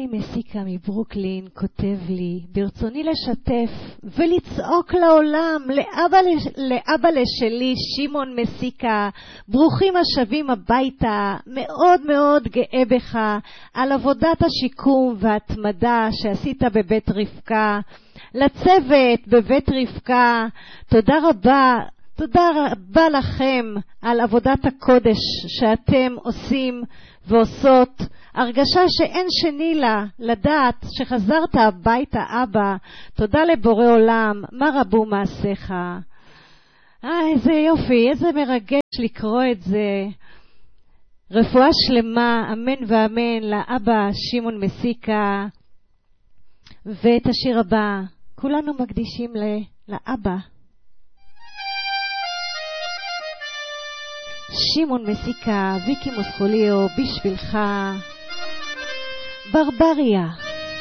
יוני מסיקה מברוקלין כותב לי, ברצוני לשתף ולצעוק לעולם, לאבא לשלי שמעון מסיקה, ברוכים השבים הביתה, מאוד מאוד גאה בך על עבודת השיקום וההתמדה שעשית בבית רבקה, לצוות בבית רבקה, תודה רבה לכם על עבודת הקודש שאתם עושים ועושות, הרגשה שאין שני לה, לדעת שחזרת הביתה אבא, תודה לבורא עולם, מה רבו מעשיך. איזה יופי, איזה מרגש לקרוא את זה. רפואה שלמה, אמן ואמן, לאבא שמעון מסיקה. ואת השיר הבא, כולנו מקדישים לאבא. שמעון מסיקה, ויקי מוסקוליו, בשבילך, ברבריה.